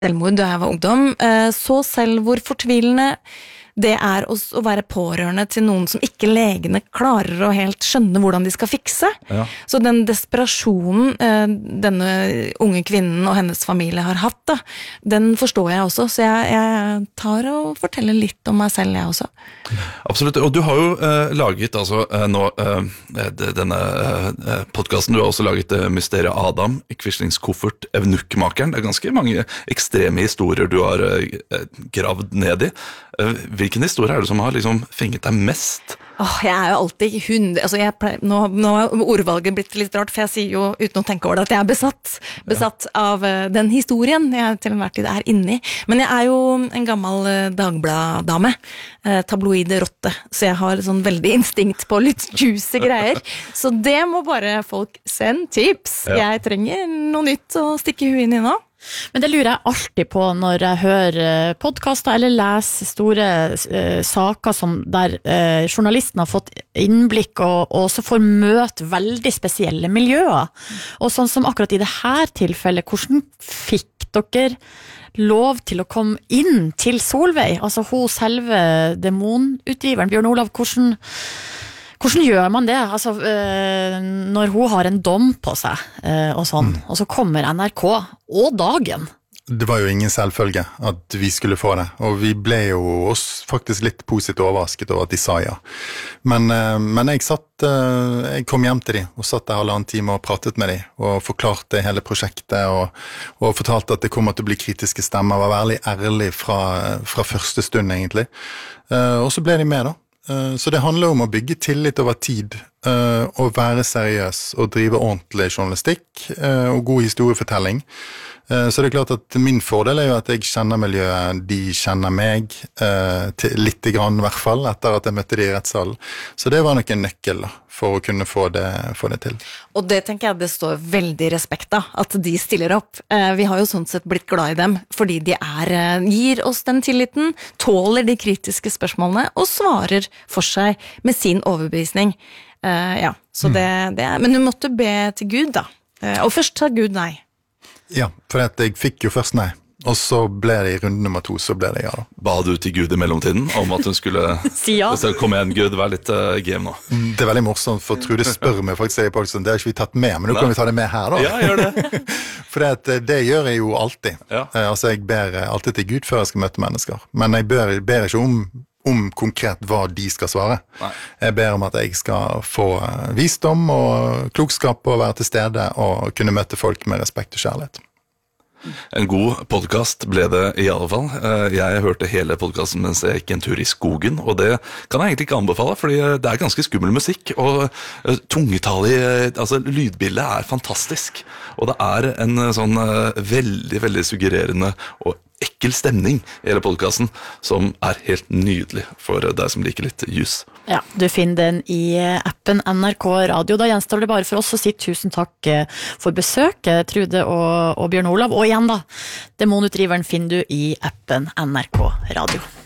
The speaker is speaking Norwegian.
selvmord da jeg var ungdom, så selv hvor fortvilende det å være pårørende til noen som ikke legene klarer å helt skjønne hvordan de skal fikse. Ja. Så den desperasjonen denne unge kvinnen og hennes familie har hatt, da, den forstår jeg også, så jeg tar og forteller litt om meg selv, jeg også. Absolutt, og du har jo laget altså, nå, denne podcasten, du har også laget Mysteriet Adam, Quislings koffert, Evnukkmakeren. Det ganske mange ekstreme historier du har gravd ned i. Hvilken historie det som har liksom fenget deg mest? Jeg jo alltid nå har ordvalget blitt litt rart, for jeg sier jo uten å tenke over det at jeg besatt av den historien jeg til enhver tid inne i. Men jeg jo en gammel Dagbladdame, tabloid rotte, så jeg har sånn veldig instinkt på litt juicy greier. Så det må bare folk sende tips. Jeg trenger noe nytt å stikke huet inn i nå. Men det lurer jeg alltid på når jeg hører podcaster eller leser store saker som der journalisten har fått innblikk og også får møte veldig spesielle miljøer. Og sånn som akkurat i det her tilfellet, hvordan fikk dere lov til å komme inn til Solveig? Altså hun selve demonutdriveren, Bjørn Olav, hvordan gjør man det? Altså, når hun har en dom på seg og sånn, og så kommer NRK og Dagen. Det var jo ingen selvfølge at vi skulle få det, og vi ble jo også faktisk litt positivt overrasket over at de sa ja. Men jeg kom hjem til de og satt der 1,5 time og pratet med de og forklarte hele prosjektet og fortalte at det kommer til å bli kritiske stemmer, var veldig ærlig fra første stund egentlig. Og så ble de med da. Så det handler om å bygge tillit over tid, og være seriøs, og drive ordentlig journalistikk, og god historiefortelling. Så det klart at min fordel jo at jeg kjenner miljøet, de kjenner meg, litt grann I hvert fall, etter at jeg møtte de I rettssalen. Så det var nok en nøkkel da, for å kunne få det til. Og det tenker jeg det står veldig respekt av, at de stiller opp. Vi har jo sånn sett blitt glad I dem, fordi de gir oss den tilliten, tåler de kritiske spørsmålene, og svarer for seg med sin overbevisning. Så men du måtte be til Gud da, og først sa Gud nei. Ja, for jeg fikk jo først nei, og så ble det I runde nummer 2, så ble det ja da. Ba du til Gud I mellomtiden om at hun skulle si ja? Kom igjen Gud, vær litt game nå. Det veldig morsomt, for Trude spør meg faktisk I podcasten, det har ikke vi tatt med, men nå kan vi ta det med her da. Ja, gjør det. For det gjør jeg jo alltid. Ja. Altså jeg ber alltid til Gud før jeg skal møte mennesker, men jeg ber ikke om konkret hva de skal svare. Nei. Jeg ber om at jeg skal få visdom og klokskap og være til stede og kunne møte folk med respekt og kjærlighet. En god podcast ble det I alle fall. Jeg hørte hele podcasten mens jeg gikk en tur I skogen, og det kan jeg egentlig ikke anbefale, fordi det ganske skummel musikk, og tungetallig, altså lydbildet fantastisk, og det en sånn veldig, veldig suggererende og ekkel stemning I hele podcasten, som helt nydelig for deg som liker litt jus. Ja, du finner den I appen NRK Radio. Da gjenstår det bare for oss å si tusen takk for besøk, Trude og Bjørn Olav. Og igjen da, demonutdriveren finner du I appen NRK Radio.